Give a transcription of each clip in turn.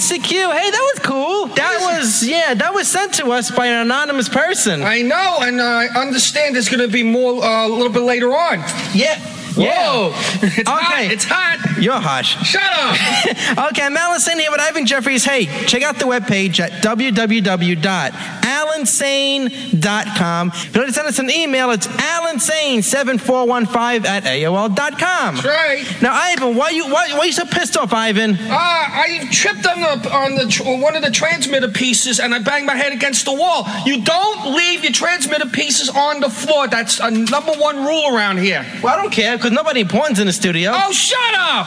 BCQ. Hey, that was cool. That was sent to us by an anonymous person. I know, and I understand there's going to be more a little bit later on. Yeah. Whoa. It's hot. It's hot. You're hot. Shut up. Okay, I'm Alan Sane here with Ivan Jeffries. Hey, check out the webpage at www.alansane.com. If you'd like to send us an email, it's alansane7415@aol.com. That's right. Now, Ivan, why you so pissed off, Ivan? I tripped on one of the transmitter pieces, and I banged my head against the wall. You don't leave your transmitter pieces on the floor. That's a number one rule around here. Well, I don't care, because nobody important's in the studio. Oh, shut up!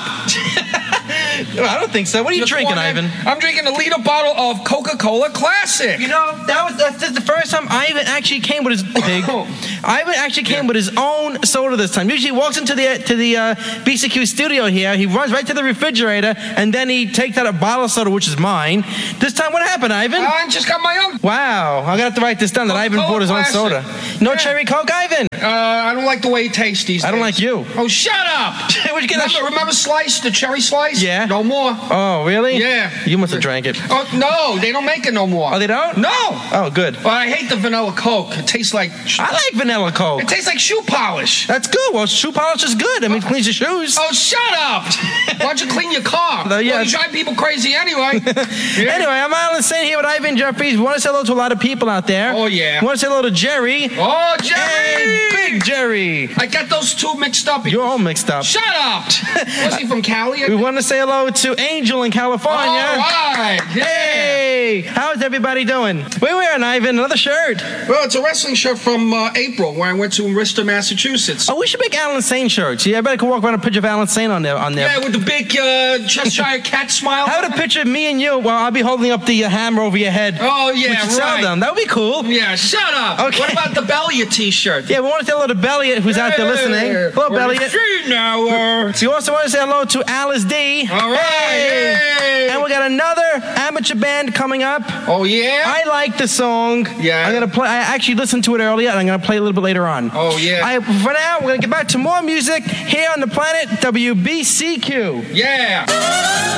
I don't think so. What are you drinking, Ivan? I'm drinking a liter bottle of Coca-Cola Classic. You know, that's the first time Ivan actually came with his Ivan actually came with his own soda this time. Usually he walks into the BCQ studio here, he runs right to the refrigerator, and then he takes out a bottle of soda, which is mine. This time, what happened, Ivan? I just got my own. Wow, I'm gonna have to write this down that Ivan bought his own soda. No cherry Coke, Ivan? I don't like the way it tastes these days. I don't like you. Oh, shut up! Remember Slice, the cherry Slice? Yeah. No more. Oh, really? Yeah. You must have drank it. Oh, no, they don't make it no more. Oh, they don't? No. Oh, good. Well, I hate the vanilla Coke. It tastes like... I like vanilla Coke. It tastes like shoe polish. That's good. Well, shoe polish is good. I mean, it cleans your shoes. Oh, shut up! Why don't you clean your car? Yeah. Well, you drive people crazy anyway. Yeah. Anyway, I'm Alan Sane here with Ivan Jeffries. We want to say hello to a lot of people out there. Oh, yeah. We want to say hello to Jerry. Oh, Jerry! Hey, Big Jerry. I got those two mixed up. You're all mixed up. Shut up! Was he from Cali? We want to say hello to Angel in California. All right. Yeah. Hey, how's everybody doing? We're wearing, Ivan, another shirt. Well, it's a wrestling shirt from April, where I went to Worcester, Massachusetts. Oh, we should make Alan Sane shirts. Yeah, everybody can walk around a picture of Alan Sane on there. Yeah, with the big Cheshire cat smile. How about a picture of me and you while I'll be holding up the hammer over your head? Oh, yeah, we should sell them. That would be cool. Yeah, shut up. Okay. What about the Belliot t-shirt? Yeah, we want to say hello to Belliot, who's out there listening. Hello, Belliot. Now, So you also want to say hello to Alice D. All right. Hey. And we got another amateur band coming up. Oh, yeah? I like the song. Yeah. I'm going to play. I actually listened to it earlier, and I'm going to play it a little bit later on. Oh, yeah. For now, we're going to get back to more music here on the planet WBCQ. Yeah.